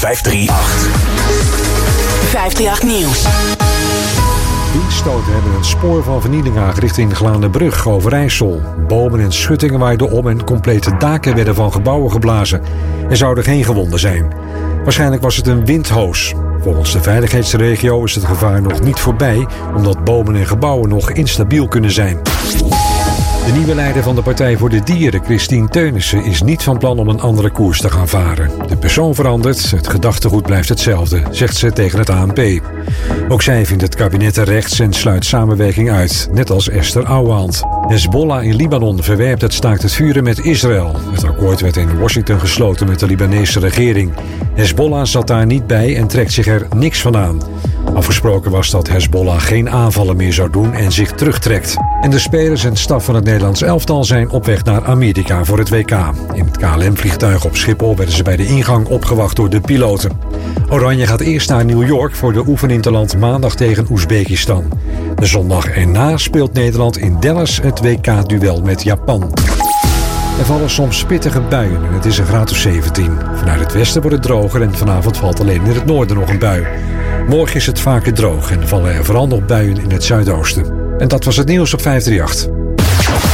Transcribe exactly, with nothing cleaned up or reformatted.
vijfhonderdachttien. vijfhonderdachttien Nieuws. Windstoten hebben een spoor van vernieling aangericht in Glanenbrug, Overijssel. Bomen en schuttingen waaiden om en complete daken werden van gebouwen geblazen. Er zouden geen gewonden zijn. Waarschijnlijk was het een windhoos. Volgens de veiligheidsregio is het gevaar nog niet voorbij, omdat bomen en gebouwen nog instabiel kunnen zijn. De nieuwe leider van de Partij voor de Dieren, Christine Teunissen, is niet van plan om een andere koers te gaan varen. De persoon verandert, het gedachtegoed blijft hetzelfde, zegt ze tegen het A N P. Ook zij vindt het kabinet terechts en sluit samenwerking uit, net als Esther Ouwehand. Hezbollah in Libanon verwerpt het staakt het vuren met Israël. Het akkoord werd in Washington gesloten met de Libanese regering. Hezbollah zat daar niet bij en trekt zich er niks van aan. Afgesproken was dat Hezbollah geen aanvallen meer zou doen en zich terugtrekt. En de spelers en staf van het Nederlands elftal zijn op weg naar Amerika voor het W K. In het K L M-vliegtuig op Schiphol werden ze bij de ingang opgewacht door de piloten. Oranje gaat eerst naar New York voor de oefeninterland maandag tegen Oezbekistan. De zondag erna speelt Nederland in Dallas het W K-duel met Japan. Er vallen soms pittige buien en het is een graad of zeventien. Vanuit het westen wordt het droger en vanavond valt alleen in het noorden nog een bui. Morgen is het vaker droog en vallen er vooral nog buien in het zuidoosten. En dat was het nieuws op vijfhonderdachttien.